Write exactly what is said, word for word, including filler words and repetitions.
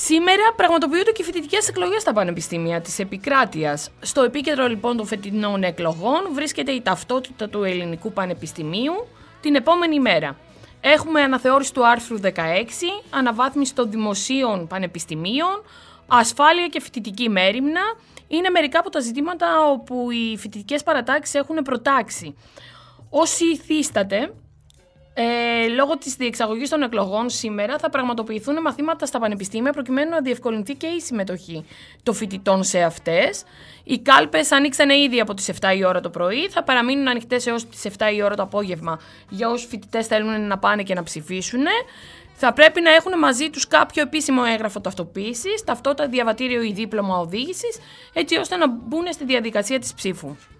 Σήμερα πραγματοποιούνται και φοιτητικές εκλογές στα πανεπιστήμια της επικράτειας. Στο επίκεντρο λοιπόν των φετινών εκλογών βρίσκεται η ταυτότητα του Ελληνικού Πανεπιστημίου την επόμενη μέρα. Έχουμε αναθεώρηση του άρθρου δεκαέξι, αναβάθμιση των δημοσίων πανεπιστημίων, ασφάλεια και φοιτητική μέριμνα. Είναι μερικά από τα ζητήματα όπου οι φοιτητικές παρατάξεις έχουν προτάξει. Όσοι ηθίσταται, ε, λόγω της διεξαγωγής των εκλογών σήμερα θα πραγματοποιηθούν μαθήματα στα πανεπιστήμια προκειμένου να διευκολυνθεί και η συμμετοχή των φοιτητών σε αυτές. Οι κάλπες ανοίξανε ήδη από τις επτά η ώρα το πρωί, θα παραμείνουν ανοιχτές έως τις επτά η ώρα το απόγευμα για όσους φοιτητές θέλουν να πάνε και να ψηφίσουν. Θα πρέπει να έχουν μαζί τους κάποιο επίσημο έγγραφο ταυτοποίησης, ταυτότητα, διαβατήριο ή δίπλωμα οδήγησης, έτσι ώστε να μπουν στη διαδικασία της ψήφου.